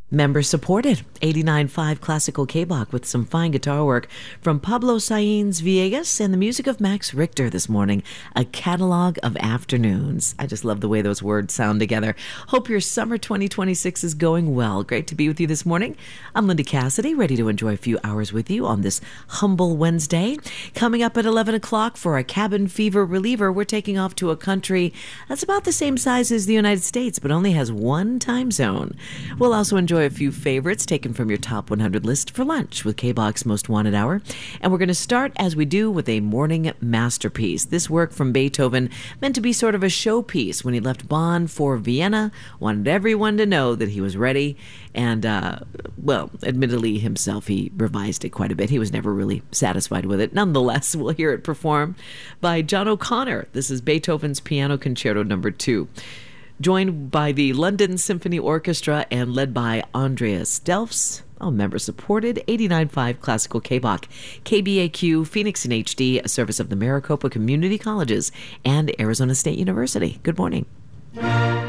Member supported 89.5 Classical K-Bach with some fine guitar work from Pablo Sainz Villegas and the music of Max Richter this morning. A catalog of afternoons. I just love the way those words sound together. Hope your summer 2026 is going well. Great to be with you this morning. I'm Linda Cassidy, ready to enjoy a few hours with you on this humble Wednesday. Coming up at 11 o'clock for a cabin fever reliever, we're taking off to a country that's about the same size as the United States, but only has one time zone. We'll also enjoy a few favorites taken from your top 100 list for lunch with K-Bach's Most Wanted Hour. And we're going to start, as we do, with a morning masterpiece. This work from Beethoven, meant to be sort of a showpiece when he left Bonn for Vienna, wanted everyone to know that he was ready. And, admittedly himself, he revised it quite a bit. He was never really satisfied with it. Nonetheless, we'll hear it performed by John O'Connor. This is Beethoven's Piano Concerto No. 2. Joined by the London Symphony Orchestra and led by Andreas Delfs, all member supported, 89.5 Classical K-Bach, KBAQ, Phoenix in HD, a service of the Maricopa Community Colleges and Arizona State University. Good morning.